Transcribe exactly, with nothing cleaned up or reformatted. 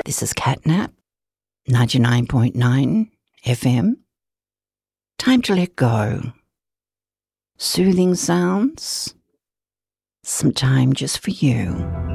This is Catnap, ninety-nine point nine F M. Time to let go. Soothing sounds. Some time just for you.